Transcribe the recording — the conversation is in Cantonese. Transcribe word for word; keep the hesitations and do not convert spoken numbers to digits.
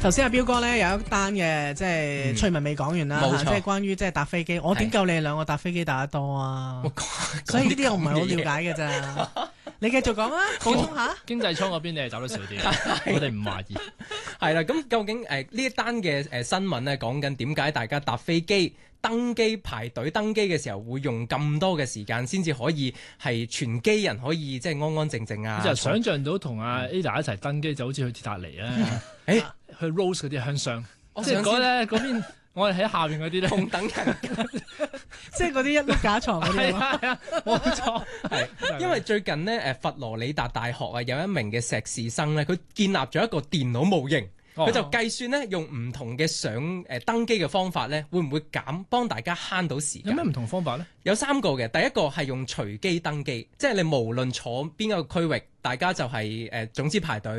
頭先阿彪哥咧有一單嘅即係趣聞未講完啦， 冇錯即係關於即係搭飛機，我點夠你哋兩個搭飛機搭得多啊？所以呢啲我唔係好了解嘅咋。你繼續講啊，補充下。 經濟艙嗰邊你係走得少啲，我哋唔懷疑。 係啦，咁究竟誒呢一單嘅誒新聞咧，講緊點解大家搭飛機登機排隊登機嘅時候會用咁多嘅時間，先至可以係全機人可以即係安安靜靜啊？ 就想像到同阿 Ada 一齊登機，就好似去鐵達尼啊，誒去 Rose 嗰啲香商，即係嗰咧嗰邊。我哋喺下邊嗰啲咧， 同等人， 即係嗰啲一碌架床嗰啲。 係啊係啊，冇錯。 係因為最近呢，誒佛羅里達大學啊有一名嘅碩士生咧，佢建立咗一個電腦模型，佢、哦、就計算咧用唔同嘅上誒登機嘅方法咧，會唔會減幫大家慳到時間？ 有咩唔同方法咧？ 有三個嘅，第一個係用隨機登機，即係你無論坐邊一個區域，大家就係、是、誒總之排隊。